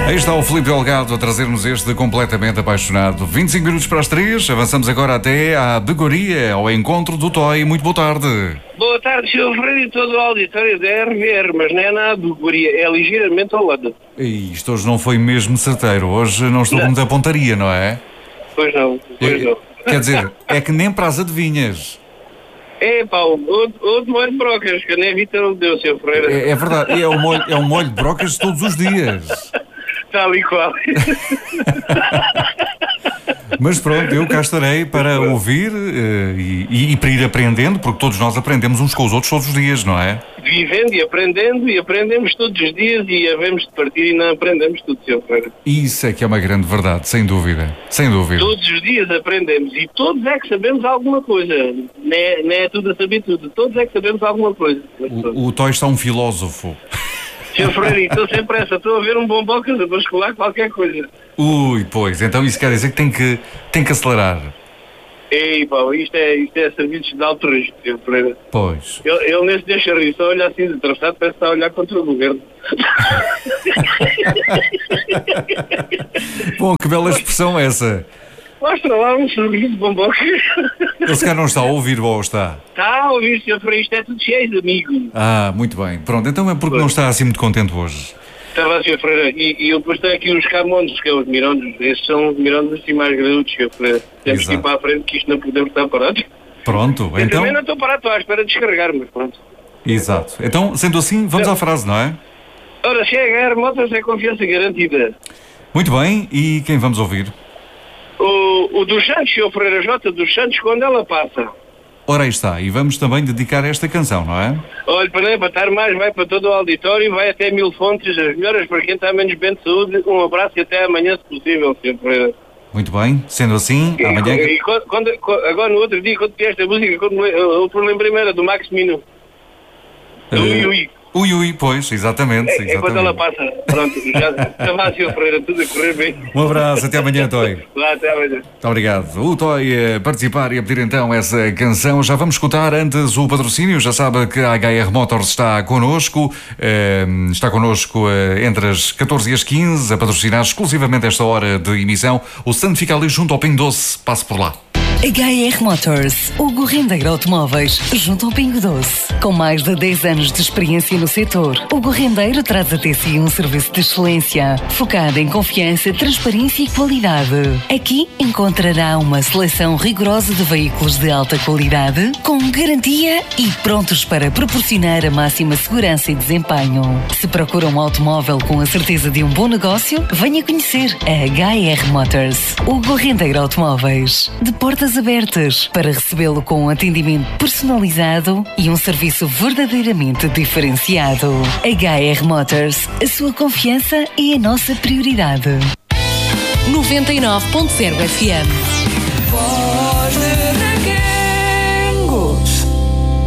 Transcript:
Aí está o Filipe Delgado a trazer-nos este completamente apaixonado. 25 minutos para as 3, avançamos agora até à Begoria, ao encontro do Toy. Muito boa tarde. Boa tarde, Sr. Freire e todo o auditório da RVR, mas não é na Begoria, é ligeiramente ao lado. E isto hoje não foi mesmo certeiro, hoje não estou com muita pontaria, não é? Pois não. Quer dizer, é que nem para as adivinhas. É pá, outro molho de brocas, que nem Vitor o deu, Sr. Freire. É verdade, é um molho de brocas todos os dias. Tal e qual. Mas pronto, eu cá estarei para ouvir e para ir aprendendo, porque todos nós aprendemos uns com os outros todos os dias, não é? Vivendo e aprendendo, e aprendemos todos os didias e havemos de partir e não aprendemos tudo, Sr. Freire. Isso é que é uma grande verdade, sem dúvida, sem dúvida. Todos os dias aprendemos e todos é que sabemos alguma coisa. Não é tudo a saber tudo, todos é que sabemos alguma coisa. O Toy está um filósofo. Sr. Freire, estou sem pressa, estou a ver um bom boca para escolar qualquer coisa. Ui, pois, então isso quer dizer que tem que acelerar. Ei, pá, isto é serviços de alto risco, Sr. Freire. Pois. Ele nem se deixa rir, só olha assim de atravessado, parece que está a olhar contra o governo. Bom, que bela expressão é essa. Mostra lá um sorriso de bomboca. Ele se calhar não está a ouvir ou está? Está a ouvir, Sr. Freire, isto é tudo cheio de amigos. Ah, muito bem. Pronto, então é porque não está assim muito contente hoje. Está lá, Sr. Freire, e eu depois tenho aqui os camões, que é os mirondos. Estes são os mirondos assim mais graúdos, Sr. Freire. Temos que ir para a frente, que isto não podemos estar parados. Pronto, Eu então... também não estou parado, estou à espera de descarregar, mas pronto. Exato. Então, sendo assim, vamos à frase, não é? Ora, CHR Motors é confiança garantida. Muito bem, e quem vamos ouvir? O dos Santos, Sr. Freire, J dos Santos, quando ela passa. Ora, aí está, e vamos também dedicar esta canção, não é? Olha, para nem estar mais, vai para todo o auditório, vai até 1000 fontes, as melhores para quem está menos bem de saúde. Um abraço e até amanhã, se possível, Sr. Freire. Muito bem, sendo assim, amanhã... E agora, no outro dia, quando tinha esta música, eu lembrei-me era do Max Mino. Ui, pois, exatamente. É quando ela passa. Pronto, já vai, Sr. Freire, tudo a correr bem. Um abraço, até amanhã, Toy. Lá, até amanhã. Muito obrigado. O Toy a participar e a pedir então essa canção. Já vamos escutar antes o patrocínio. Já sabe que a HR Motors está connosco. Está connosco entre as 14 e as 15 a patrocinar exclusivamente esta hora de emissão. O stand fica ali junto ao Pingo Doce. Passe por lá. HR Motors, Hugo Rendeiro Automóveis, junto ao Pingo Doce. Com mais de 10 anos de experiência no setor, Hugo Rendeiro traz até si um serviço de excelência, focado em confiança, transparência e qualidade. Aqui encontrará uma seleção rigorosa de veículos de alta qualidade, com garantia e prontos para proporcionar a máxima segurança e desempenho. Se procura um automóvel com a certeza de um bom negócio, venha conhecer a HR Motors. Hugo Rendeiro Automóveis, de portas abertas para recebê-lo com um atendimento personalizado e um serviço verdadeiramente diferenciado. HR Motors, a sua confiança é a nossa prioridade. 99.0 FM